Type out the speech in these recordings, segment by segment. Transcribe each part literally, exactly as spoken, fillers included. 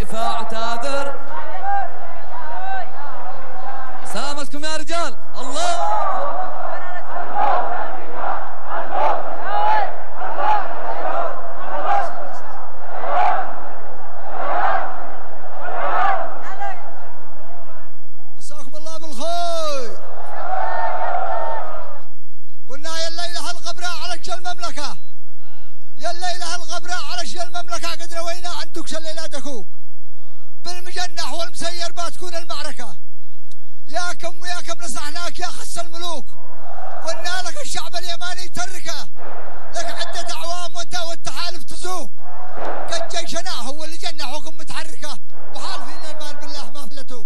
الدفاع تاذر. سلامتكم يا رجال. الله مساكم الله بالخير. قلنا يا الليلة هالغبراء على شل المملكة، يا الليلة هالغبراء على شل المملكة قد روينا عندك شل ليلاتكم بالمجنح والمسير بتكون المعركة. ياكم وياكم نصحناك يا خس الملوك، قلنا لك الشعب اليماني تركه لك عدة أعوام وانت والتحالف تزوق، قد جيشنا هو اللي جنحوكم متحركة وحالفين المان بالله ما فلتوك.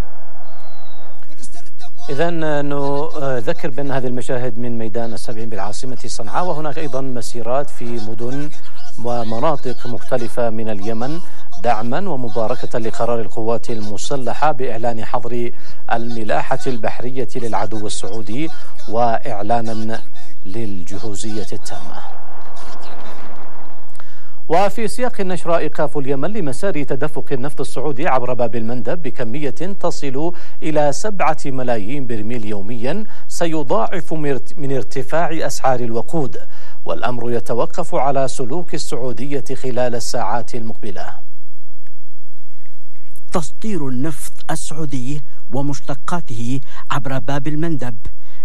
إذا نذكر بأن هذه المشاهد من ميدان السبعين بالعاصمة صنعاء، وهناك أيضا مسيرات في مدن ومناطق مختلفة من اليمن دعما ومباركة لقرار القوات المسلحة بإعلان حظر الملاحة البحرية للعدو السعودي وإعلانا للجهوزية التامة. وفي سياق النشر إيقاف اليمن لمسار تدفق النفط السعودي عبر باب المندب بكمية تصل إلى سبعة ملايين برميل يوميا سيضاعف من ارتفاع أسعار الوقود، والأمر يتوقف على سلوك السعودية خلال الساعات المقبلة. تسطير النفط السعودي ومشتقاته عبر باب المندب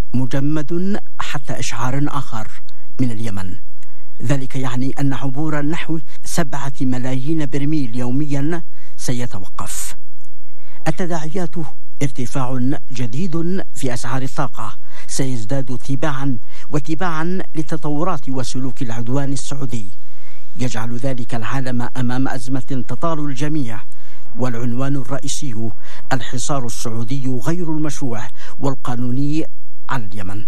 مجمد حتى إشعار آخر من اليمن، ذلك يعني أن عبور نحو سبعة ملايين برميل يوميا سيتوقف. التداعيات ارتفاع جديد في أسعار الطاقة سيزداد تباعا وتباعا للتطورات وسلوك العدوان السعودي، يجعل ذلك العالم أمام أزمة تطال الجميع، والعنوان الرئيسي الحصار السعودي غير المشروع والقانوني على اليمن.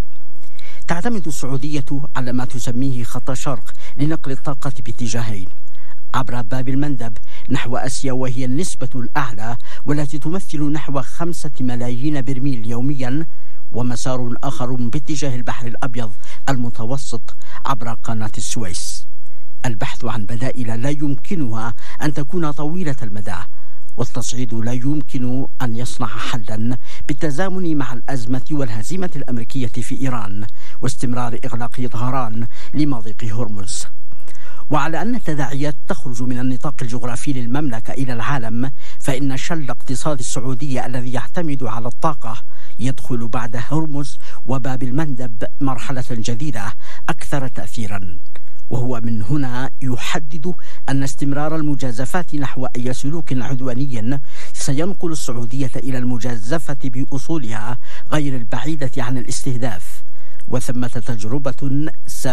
تعتمد السعودية على ما تسميه خط شرق لنقل الطاقة باتجاهين عبر باب المندب نحو آسيا، وهي النسبة الأعلى والتي تمثل نحو خمسة ملايين برميل يوميا، ومسار آخر باتجاه البحر الأبيض المتوسط عبر قناة السويس. البحث عن بدائل لا يمكنها أن تكون طويلة المدى، والتصعيد لا يمكن أن يصنع حلا بالتزامن مع الأزمة والهزيمة الأمريكية في إيران واستمرار إغلاق طهران لمضيق هرمز. وعلى أن التداعيات تخرج من النطاق الجغرافي للمملكة إلى العالم، فإن شل اقتصاد السعودية الذي يعتمد على الطاقة يدخل بعد هرمز وباب المندب مرحلة جديدة أكثر تأثيرا، وهو من هنا يحدد أن استمرار المجازفات نحو أي سلوك عدواني سينقل السعودية إلى المجازفة بأصولها غير البعيدة عن الاستهداف، وثمة تجربة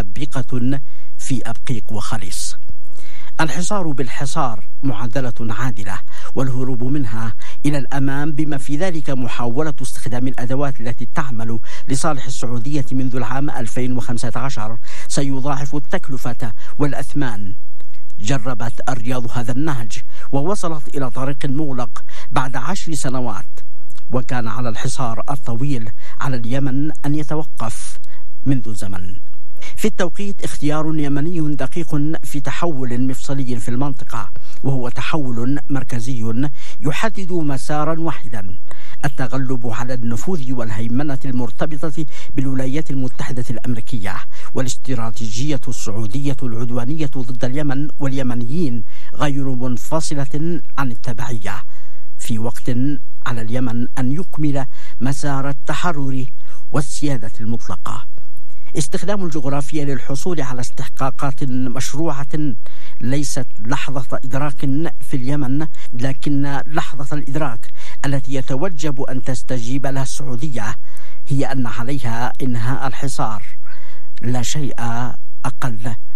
سابقة في أبقيق وخليص. الحصار بالحصار معادلة عادلة، والهروب منها إلى الأمام بما في ذلك محاولة استخدام الأدوات التي تعمل لصالح السعودية منذ العام ألفين وخمسة عشر سيضاعف التكلفة والأثمان. جربت الرياض هذا النهج ووصلت إلى طريق مغلق بعد عشر سنوات، وكان على الحصار الطويل على اليمن أن يتوقف منذ زمن. في التوقيت اختيار يمني دقيق في تحول مفصلي في المنطقة، وهو تحول مركزي يحدد مسارا واحدا: التغلب على النفوذ والهيمنة المرتبطة بالولايات المتحدة الأمريكية، والاستراتيجية السعودية العدوانية ضد اليمن واليمنيين غير منفصلة عن التبعية، في وقت على اليمن أن يكمل مسار التحرر والسيادة المطلقة. استخدام الجغرافيا للحصول على استحقاقات مشروعة ليست لحظة إدراك في اليمن، لكن لحظة الإدراك التي يتوجب أن تستجيب لها السعودية هي أن عليها إنهاء الحصار، لا شيء أقل